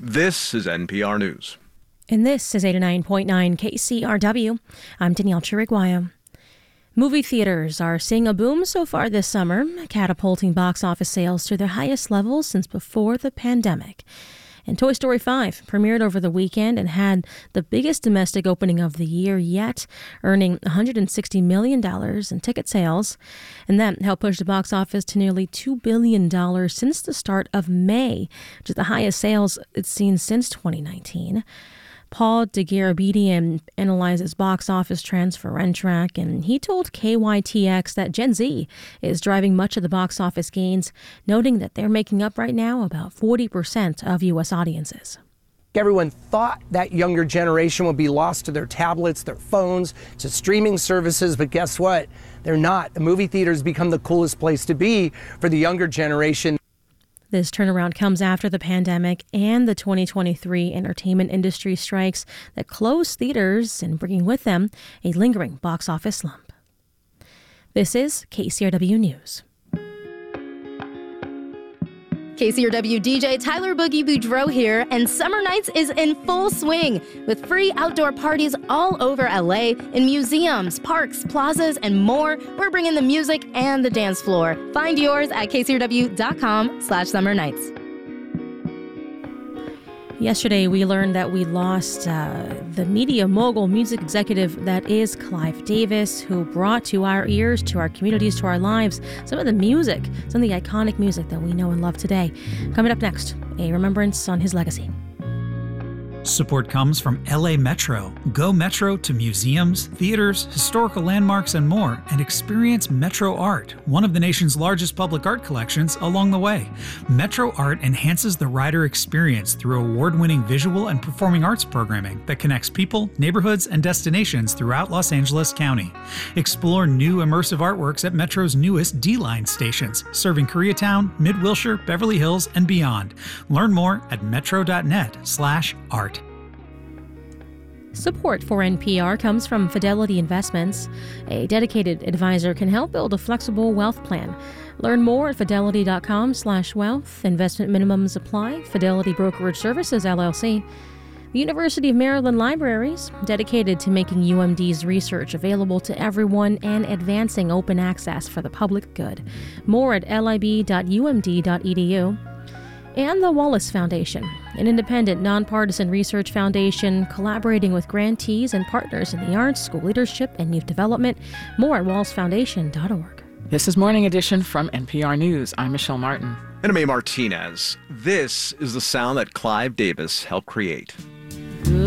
This is NPR News. And this is 89.9 KCRW. I'm Danielle Chiriguayo. Movie theaters are seeing a boom so far this summer, catapulting box office sales to their highest levels since before the pandemic. And Toy Story 5 premiered over the weekend and had the biggest domestic opening of the year yet, earning $160 million in ticket sales. And that helped push the box office to nearly $2 billion since the start of May, which is the highest sales it's seen since 2019. Paul DeGarabedian analyzes box office trends for Rentrak, and he told KYTX that Gen Z is driving much of the box office gains, noting that they're making up right now about 40% of U.S. audiences. Everyone thought that younger generation would be lost to their tablets, their phones, to streaming services, but guess what? They're not. The movie theater's become the coolest place to be for the younger generation. This turnaround comes after the pandemic and the 2023 entertainment industry strikes that closed theaters and bringing with them a lingering box office slump. This is KCRW News. KCRW DJ Tyler Boogie Boudreau here, and Summer Nights is in full swing with free outdoor parties all over LA in museums, parks, plazas, and more. We're bringing the music and the dance floor. Find yours at kcrw.com/summernights. Yesterday, we learned that we lost the media mogul music executive that is Clive Davis, who brought to our ears, to our communities, to our lives, some of the music, some of the iconic music that we know and love today. Coming up next, a remembrance on his legacy. Support comes from LA Metro. Go Metro to museums, theaters, historical landmarks, and more, and experience Metro Art, one of the nation's largest public art collections, along the way. Metro Art enhances the rider experience through award-winning visual and performing arts programming that connects people, neighborhoods, and destinations throughout Los Angeles County. Explore new immersive artworks at Metro's newest D-Line stations, serving Koreatown, Mid-Wilshire, Beverly Hills, and beyond. Learn more at metro.net/art. Support for NPR comes from Fidelity Investments. A dedicated advisor can help build a flexible wealth plan. Learn more at fidelity.com/wealth. Investment minimums apply. Fidelity Brokerage Services, LLC. The University of Maryland Libraries, dedicated to making UMD's research available to everyone and advancing open access for the public good. More at lib.umd.edu. And the Wallace Foundation, an independent, nonpartisan research foundation collaborating with grantees and partners in the arts, school leadership, and youth development. More at wallsfoundation.org. This is Morning Edition from NPR News. I'm Michelle Martin. And I'm A. Martinez. This is the sound that Clive Davis helped create.